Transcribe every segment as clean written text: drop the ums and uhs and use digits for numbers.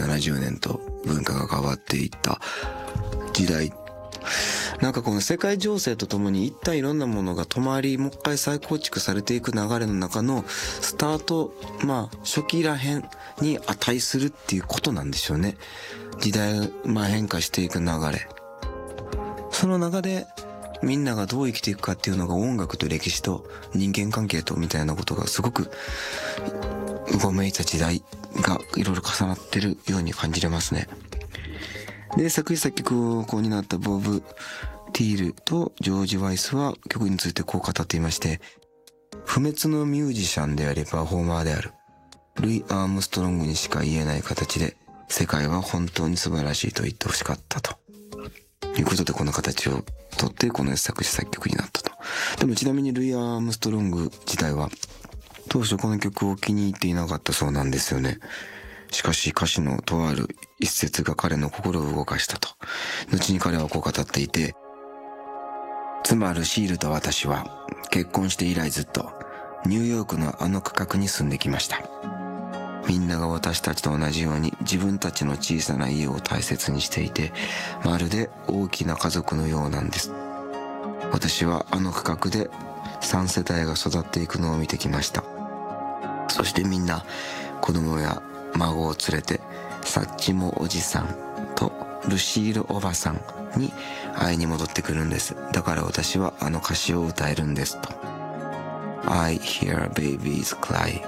70年と文化が変わっていった時代。なんかこの世界情勢とともに一旦いろんなものが止まり、もう一回再構築されていく流れの中のスタート、初期らへんに値するっていうことなんでしょうね。時代が変化していく流れ。その中でみんながどう生きていくかっていうのが音楽と歴史と人間関係とみたいなことがすごくうごめいた時代がいろいろ重なってるように感じれますね。で、作詞作曲を担ったボブ・ティールとジョージ・ワイスは曲についてこう語っていまして、不滅のミュージシャンでありパフォーマーであるルイ・アームストロングにしか言えない形で世界は本当に素晴らしいと言ってほしかったということで、この形をとってこの作詞作曲になったと。でもちなみにルイ・アームストロング自体は当初この曲を気に入っていなかったそうなんですよね。しかし歌詞のとある一節が彼の心を動かしたと。後に彼はこう語っていて、妻ルシールと私は結婚して以来ずっとニューヨークのあの区画に住んできました。みんなが私たちと同じように自分たちの小さな家を大切にしていて、まるで大きな家族のようなんです。私はあの区画で3世代が育っていくのを見てきました。そしてみんな子供や孫を連れてサッチモおじさんとルシールおばさんに会いに戻ってくるんです。だから私はあの歌詞を歌えるんですと。 I hear babies cry,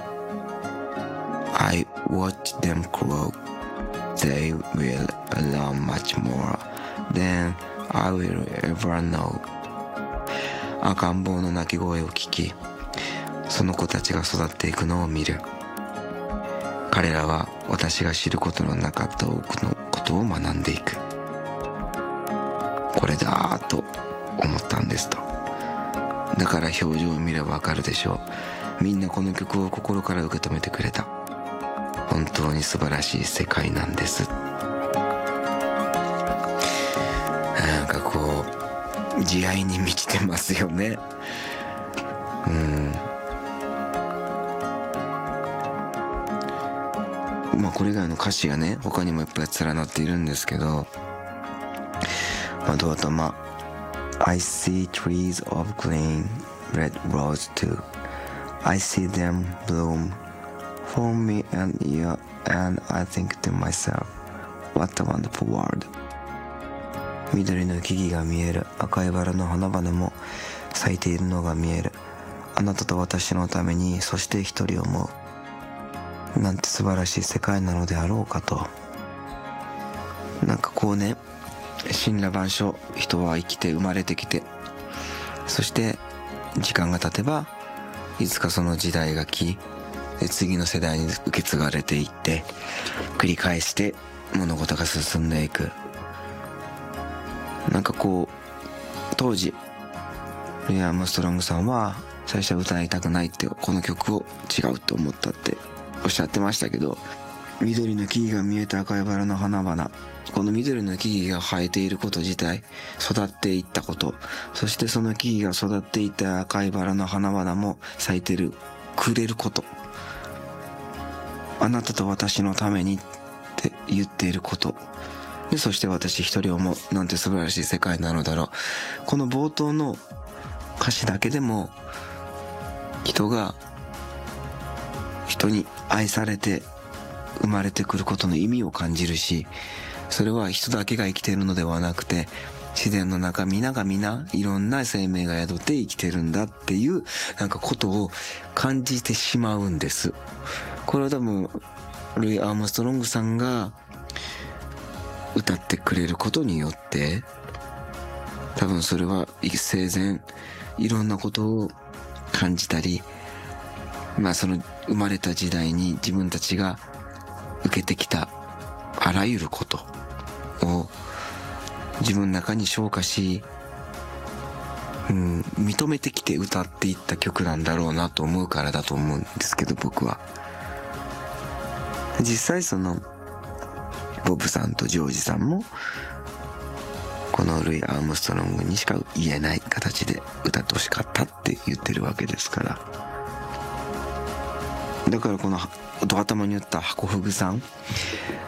I watch them grow, they will learn much more than I will ever know。 赤ん坊の泣き声を聞き、その子たちが育っていくのを見る。彼らは私が知ることのなかった多くのことを学んでいく。これだと思ったんですと。だから表情を見ればわかるでしょう。みんなこの曲を心から受け止めてくれた。本当に素晴らしい世界なんです。なんかこう慈愛に満ちてますよね。これ以外の歌詞がね、他にもいっぱい連なっているんですけど、ドア玉 I see trees of green red rose too, I see them bloom for me and you, and I think to myself, what a wonderful world。 緑の木々が見える、赤いバラの花々も咲いているのが見える。あなたと私のために、そして一人思う。なんて素晴らしい世界なのであろうかと。なんかこうね、神羅万象、人は生きて生まれてきて、そして時間が経てばいつかその時代が来、で次の世代に受け継がれていって、繰り返して物事が進んでいく。なんかこう当時ルイ・アームストロングさんは最初は歌いたくないって、この曲を違うと思ったっておっしゃってましたけど、緑の木々が見えた赤いバラの花々、この緑の木々が生えていること自体、育っていったこと、そしてその木々が育っていった赤いバラの花々も咲いてる、くれること、あなたと私のためにって言っていることで、そして私一人思う、なんて素晴らしい世界なのだろう。この冒頭の歌詞だけでも人が人に愛されて生まれてくることの意味を感じるし、それは人だけが生きているのではなくて、自然の中皆が皆いろんな生命が宿って生きてるんだっていうなんかことを感じてしまうんです。これは多分ルイ・アームストロングさんが歌ってくれることによって、多分それは生前いろんなことを感じたり、その生まれた時代に自分たちが受けてきたあらゆることを自分の中に消化し、認めてきて歌っていった曲なんだろうなと思うからだと思うんですけど、僕は実際そのボブさんとジョージさんもこのルイ・アームストロングにしか言えない形で歌ってほしかったって言ってるわけですから、だからこのド頭に言ったハコフグさん